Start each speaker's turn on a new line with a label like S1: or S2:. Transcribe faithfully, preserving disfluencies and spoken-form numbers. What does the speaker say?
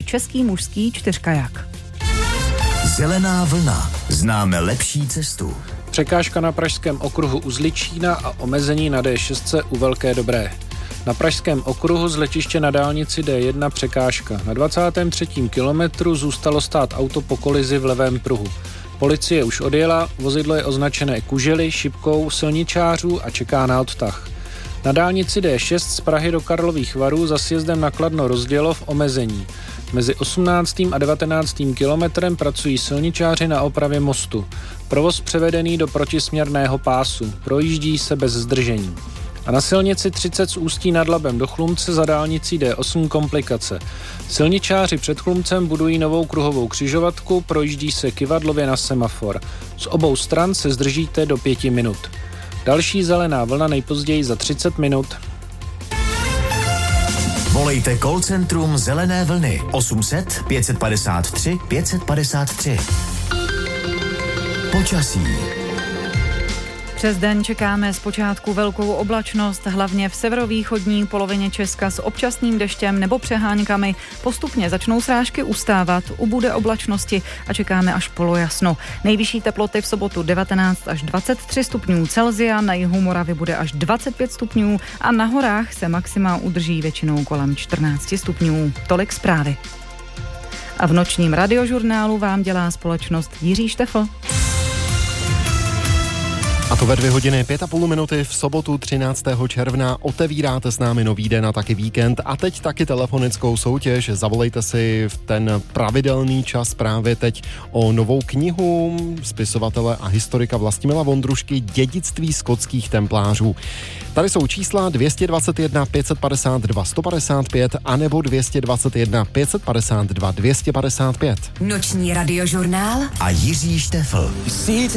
S1: český mužský čtyřkajak.
S2: Zelená vlna. Známe lepší cestu.
S3: Překážka na pražském okruhu u Zličína a omezení na D šest u Velké Dobré. Na pražském okruhu z letiště na dálnici D jedna překážka. Na dvacátém třetím kilometru zůstalo stát auto po kolizi v levém pruhu. Policie už odjela, vozidlo je označené kužely, šipkou, silničářů a čeká na odtah. Na dálnici D šest z Prahy do Karlových Varů za sjezdem na Kladno Rozdělov omezení. Mezi osmnáctým a devatenáctým kilometrem pracují silničáři na opravě mostu. Provoz převedený do protisměrného pásu. Projíždí se bez zdržení. A na silnici třicet z Ústí nad Labem do Chlumce za dálnicí D osm komplikace. Silničáři před Chlumcem budují novou kruhovou křižovatku, projíždí se kyvadlově na semafor. Z obou stran se zdržíte do pěti minut. Další zelená vlna nejpozději za třicet minut.
S2: Volejte call centrum Zelené vlny osm set pět padesát tři pět padesát tři. Počasí.
S1: Přes den čekáme zpočátku velkou oblačnost, hlavně v severovýchodní polovině Česka s občasným deštěm nebo přeháňkami. Postupně začnou srážky ustávat, ubude oblačnosti a čekáme až polojasno. Nejvyšší teploty v sobotu devatenáct až dvacet tři stupňů Celsia, na jihu Moravy bude až dvacet pět stupňů a na horách se maxima udrží většinou kolem čtrnáct stupňů. Tolik zprávy. A v nočním radiožurnálu vám dělá společnost Jiří Štefl.
S4: A to ve dvě hodiny pět a půl minuty v sobotu třináctého června otevíráte s námi nový den a taky víkend a teď taky telefonickou soutěž. Zavolejte si v ten pravidelný čas právě teď o novou knihu spisovatele a historika Vlastimila Vondrušky Dědictví skotských templářů. Tady jsou čísla dvě dvacet jedna pět padesát dva sto padesát pět anebo dvě dvacet jedna pět padesát dva dvě padesát pět.
S5: Noční radiožurnál
S2: a Jiří Štefl.